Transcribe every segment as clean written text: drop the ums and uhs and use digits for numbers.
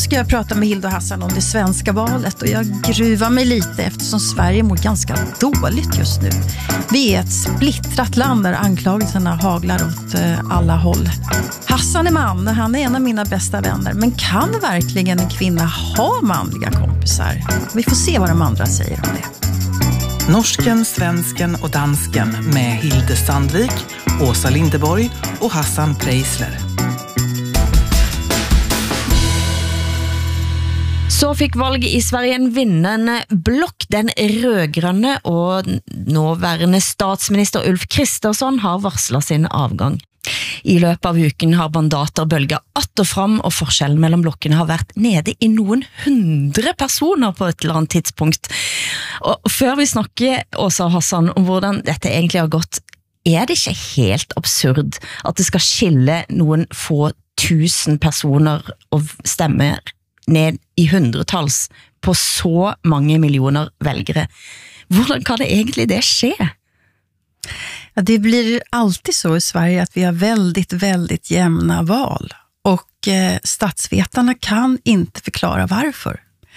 Idag ska jag prata med Hilda och Hassan om det svenska valet och jag gruvar mig lite eftersom Sverige mår ganska dåligt just nu. Vi är ett splittrat land där anklagelserna haglar åt alla håll. Hassan är man, han är en av mina bästa vänner, men kan verkligen en kvinna ha manliga kompisar? Vi får se vad de andra säger om det. Norsken, svensken och dansken med Hilde Sandvik, Åsa Lindeborg och Hassan Preisler. Så fikk valget i Sverige en vinnende blokk. Den rødgrønne og nåværende statsminister Ulf Kristersson har varslet sin avgang. I løpet av uken har mandater bølget att og fram, og forskjellen mellom blokkene har vært nede i noen 100 personer på et eller annet tidspunkt. Og før vi snakker, Åsa og Hassan, om hvordan dette egentlig har gått, er det ikke helt absurd at det skal skille noen få 1000 personer og stemmer ned i hundretals på så mange millioner velgere? Hvordan kan det egentlig det skje? Ja, det blir alltid så i Sverige att vi har väldigt jämna val. Och statsvetarna kan inte förklara varför.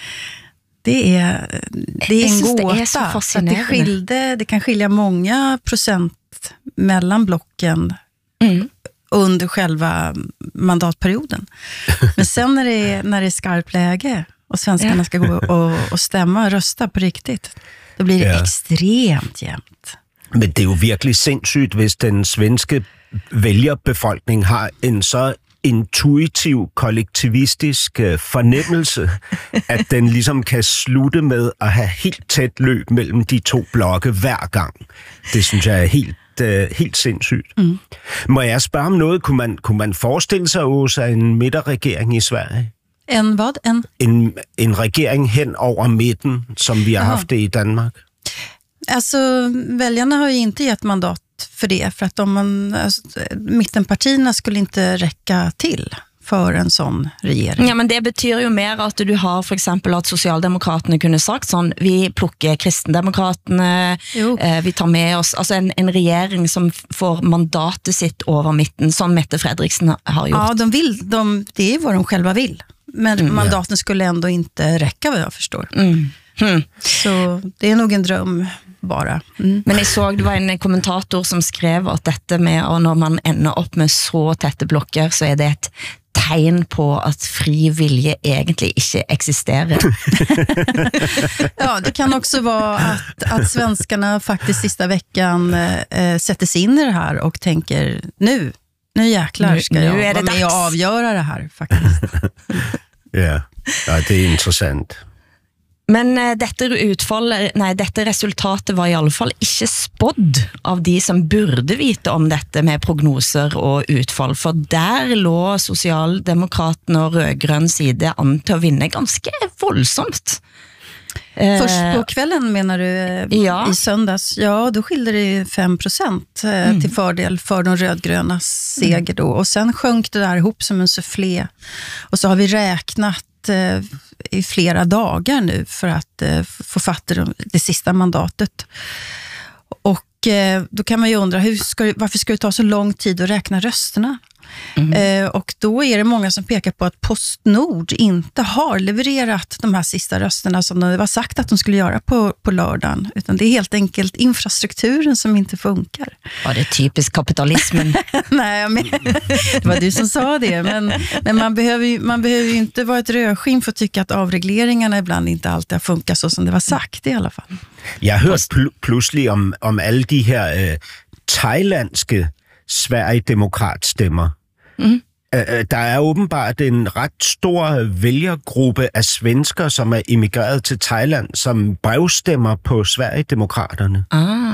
Det är en gåta. Det är så fascinerande. Det kan skilja många procent mellan blocken under själva mandatperioden. Men sen när det är skarpt läge och svenskarna ska gå och stämma och rösta på riktigt, då blir det extremt jämnt. Men det er jo virkelig sindssygt, hvis den svenske vælgerbefolkning har en så intuitiv, kollektivistisk fornemmelse, at den ligesom kan slutte med at have helt tæt løb mellem de to blokke hver gang. Det synes jeg er helt sindssygt. Må jeg spørge om noget? Kunne man forestille sig også en midterregering i Sverige? En hvad? En regering hen over midten, som vi har haft det i Danmark? Alltså, väljarna har ju inte gett mandat för det, för att mittenpartierna skulle inte räcka till för en sån regering. Ja, men det betyder jo mer at du har for eksempel at Socialdemokraterne kunne sagt sånn, vi plukker Kristendemokraterne, vi tar med oss, altså en regering som får mandatet sitt over midten, som Mette Fredriksen har gjort. Ja, det är vad de själva vill. Men mandaten skulle ändå inte räcka, vad jag förstår. Så det är nog en dröm bara. Men jeg så, det var en kommentator som skrev at dette med, og når man ender opp med så tette blokker, så er det et tegn på at fri vilje egentlig ikke eksisterer. Ja, det kan också vara att svenskarna faktiskt sista veckan sätter sig in i det här och tänker, nu jäklar ska jag vara med och avgöra det här faktiskt. Ja, det är intressant. Men dette resultatet var i alle fall ikke spådd av de som burde vite om dette med prognoser og utfall, for der lå Socialdemokraterne og rødgrønn side an til å vinne ganske voldsomt. Först på kvällen menar du i söndags, då skilde det 5% till fördel för de rödgrönas seger då, och sen sjönk det där ihop som en soufflé, och så har vi räknat i flera dagar nu för att få fatt i det sista mandatet. Och då kan man ju undra, varför ska det ta så lång tid att räkna rösterna? Och då är det många som pekar på att PostNord inte har levererat de här sista rösterna som det var sagt att de skulle göra på lördagen, utan det är helt enkelt infrastrukturen som inte funkar. Ja, det är typisk kapitalismen. Nej, men det var du som sa det, men man behöver ju inte vara ett rödskinn för att tycka att avregleringarna ibland inte alltid har funkat så som det var sagt i alla fall. Jeg har hørt pludselig om alle de her thailandske Sverigedemokratstemmer. Der er åbenbart en ret stor vælgergruppe af svensker, som er emigreret til Thailand, som brevstemmer på Sverigedemokraterne.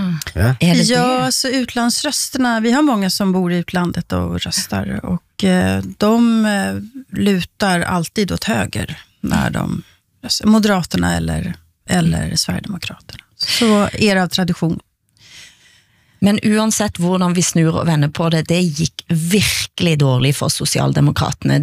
Ja, så utlandsrösterna, vi har många som bor i utlandet och röstar, och de lutar alltid åt höger när de röstar. Moderaterna eller Sverigedemokraterna. Så är det av tradition. Men uansett hvordan vi snur og vender på det, det gikk virkelig dårlig for Socialdemokraterne.